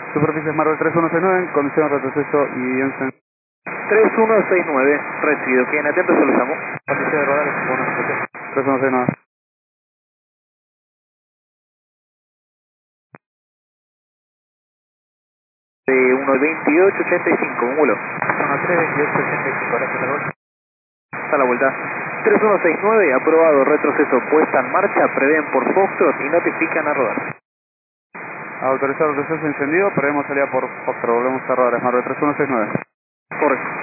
Superficie Marvel 3169, en condición de retroceso y Jensen. 3169, recibido. Queden atentos, se lo llamo. Condición de rodar, 3169. De 1.2885, un vuelo. 132885, gracias a la vuelta. Hasta la vuelta. 3169, aprobado, retroceso, puesta en marcha, prevén por Foxtrot y notifican a rodar. Autorizado el proceso encendido, prevemos salida por Foxtrot, volvemos a rodar, es Marvel 3169. Correcto.